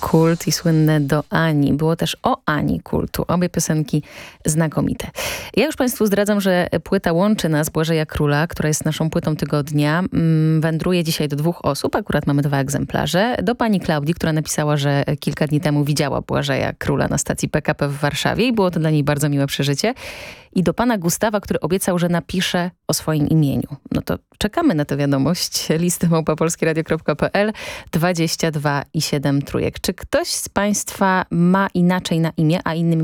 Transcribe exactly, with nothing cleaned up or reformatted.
Kult i słynne Do Ani. Było też O Ani kultu. Obie piosenki znakomite. Ja już Państwu zdradzam, że płyta Łączy nas Błażeja Króla, która jest naszą płytą tygodnia, wędruje dzisiaj do dwóch osób. Akurat mamy dwa egzemplarze. Do pani Klaudii, która napisała, że kilka dni temu widziała Błażeja Króla na stacji P K P w Warszawie i było to dla niej bardzo miłe przeżycie. I do pana Gustawa, który obiecał, że napisze o swoim imieniu. No to czekamy na tę wiadomość. Listy małpa polskieradio kropka p l, dwadzieścia dwa i siedem trójek. Czy ktoś z Państwa ma inaczej na imię, a innym